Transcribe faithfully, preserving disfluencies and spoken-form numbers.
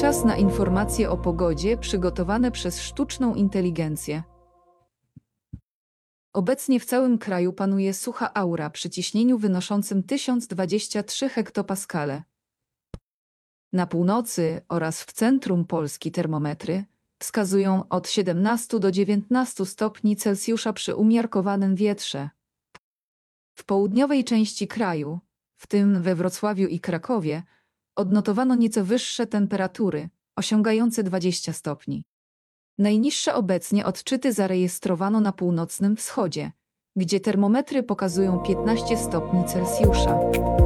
Czas na informacje o pogodzie przygotowane przez sztuczną inteligencję. Obecnie w całym kraju panuje sucha aura przy ciśnieniu wynoszącym tysiąc dwadzieścia trzy hektopaskale. Na północy oraz w centrum Polski termometry wskazują od siedemnastu do dziewiętnastu stopni Celsjusza przy umiarkowanym wietrze. W południowej części kraju, w tym we Wrocławiu i Krakowie, odnotowano nieco wyższe temperatury, osiągające dwadzieścia stopni. Najniższe obecnie odczyty zarejestrowano na północnym wschodzie, gdzie termometry pokazują piętnaście stopni Celsjusza.